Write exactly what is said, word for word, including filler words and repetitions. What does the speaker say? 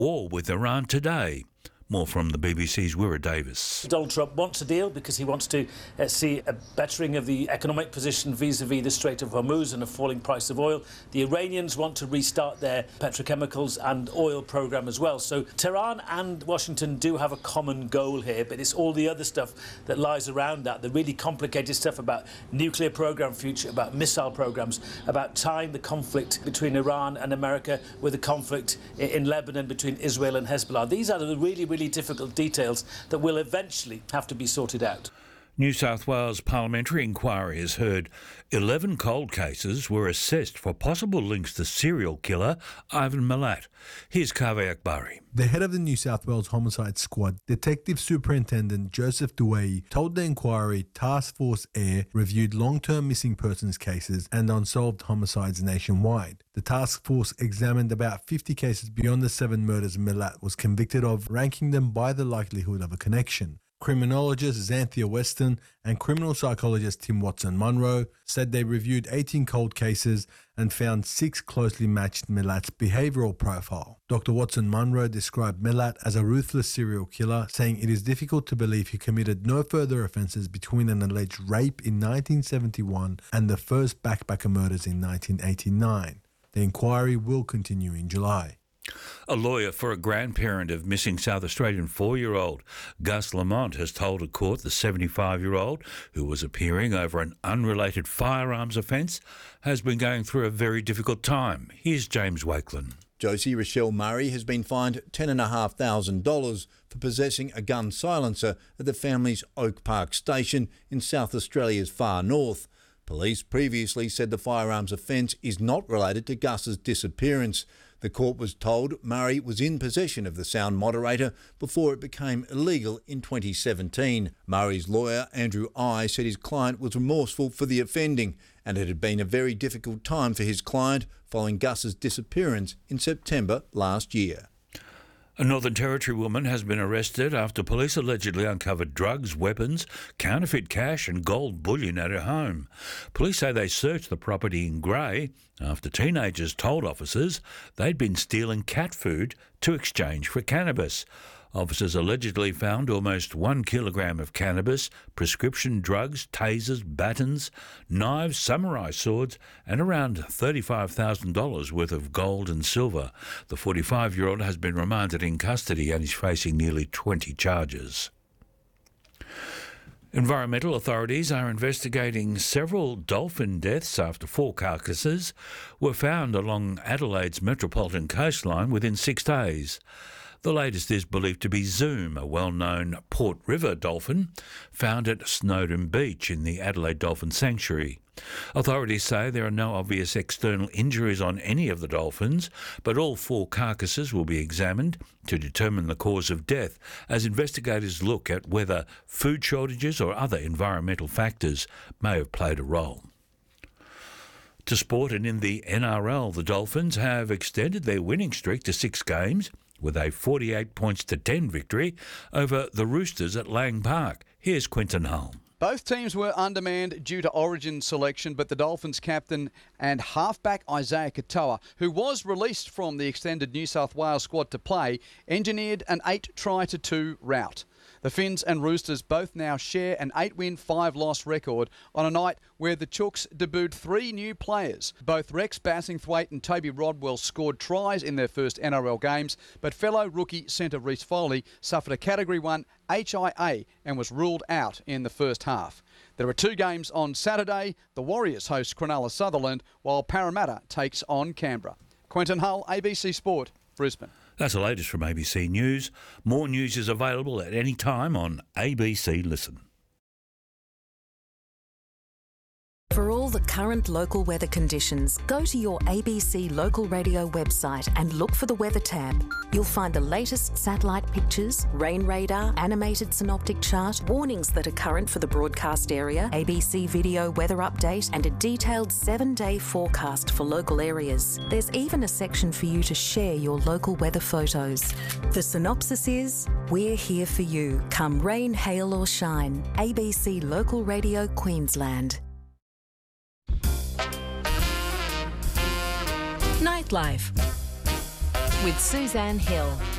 or with Iran today. More from the B B C's Wira Davis. Donald Trump wants a deal because he wants to uh, see a bettering of the economic position vis-a-vis the Strait of Hormuz and a falling price of oil. The Iranians want to restart their petrochemicals and oil program as well. So Tehran and Washington do have a common goal here, but it's all the other stuff that lies around that, the really complicated stuff about nuclear program future, about missile programs, about tying the conflict between Iran and America with the conflict in Lebanon between Israel and Hezbollah. These are the really, really difficult details that will eventually have to be sorted out. New South Wales parliamentary inquiry has heard eleven cold cases were assessed for possible links to serial killer Ivan Milat. Here's Kaveh Akbari. The head of the New South Wales Homicide Squad, Detective Superintendent Joseph Duway, told the inquiry Task Force Air reviewed long-term missing persons cases and unsolved homicides nationwide. The task force examined about fifty cases beyond the seven murders Milat was convicted of, ranking them by the likelihood of a connection. Criminologist Xanthia Weston and criminal psychologist Tim Watson-Munro said they reviewed eighteen cold cases and found six closely matched Milat's behavioural profile. Doctor Watson-Munro described Milat as a ruthless serial killer, saying it is difficult to believe he committed no further offences between an alleged rape in nineteen seventy-one and the first backpacker murders in nineteen eighty-nine. The inquiry will continue in July. A lawyer for a grandparent of missing South Australian four-year-old Gus Lamont has told a court the seventy-five-year-old, who was appearing over an unrelated firearms offence, has been going through a very difficult time. Here's James Wakelin. Josie Rochelle Murray has been fined ten thousand five hundred dollars for possessing a gun silencer at the family's Oak Park station in South Australia's far north. Police previously said the firearms offence is not related to Gus's disappearance. The court was told Murray was in possession of the sound moderator before it became illegal in twenty seventeen. Murray's lawyer, Andrew I, said his client was remorseful for the offending and it had been a very difficult time for his client following Gus's disappearance in September last year. A Northern Territory woman has been arrested after police allegedly uncovered drugs, weapons, counterfeit cash and gold bullion at her home. Police say they searched the property in Grey after teenagers told officers they'd been stealing cat food to exchange for cannabis. Officers allegedly found almost one kilogram of cannabis, prescription drugs, tasers, batons, knives, samurai swords and around thirty-five thousand dollars worth of gold and silver. The forty-five-year-old has been remanded in custody and is facing nearly twenty charges. Environmental authorities are investigating several dolphin deaths after four carcasses were found along Adelaide's metropolitan coastline within six days. The latest is believed to be Zoom, a well-known Port River dolphin found at Snowdon Beach in the Adelaide Dolphin Sanctuary. Authorities say there are no obvious external injuries on any of the dolphins, but all four carcasses will be examined to determine the cause of death as investigators look at whether food shortages or other environmental factors may have played a role. To sport, and in the N R L, the Dolphins have extended their winning streak to six games with a forty-eight points to ten victory over the Roosters at Lang Park. Here's Quinton Hull. Both teams were undermanned due to Origin selection, but the Dolphins captain and halfback Isaiah Katoa, who was released from the extended New South Wales squad to play, engineered an eight try to two rout. The Finns and Roosters both now share an eight-win, five-loss record on a night where the Chooks debuted three new players. Both Rex Bassingthwaite and Toby Rodwell scored tries in their first N R L games, but fellow rookie centre Reece Foley suffered a Category one H I A and was ruled out in the first half. There are two games on Saturday. The Warriors host Cronulla Sutherland, while Parramatta takes on Canberra. Quentin Hull, A B C Sport, Brisbane. That's the latest from A B C News. More news is available at any time on A B C Listen. For all the current local weather conditions, go to your A B C local radio website and look for the weather tab. You'll find the latest satellite pictures, rain radar, animated synoptic chart, warnings that are current for the broadcast area, A B C video weather update, and a detailed seven-day forecast for local areas. There's even a section for you to share your local weather photos. The synopsis is, we're here for you, come rain, hail or shine. A B C Local Radio Queensland. Nightlife. with Suzanne Hill.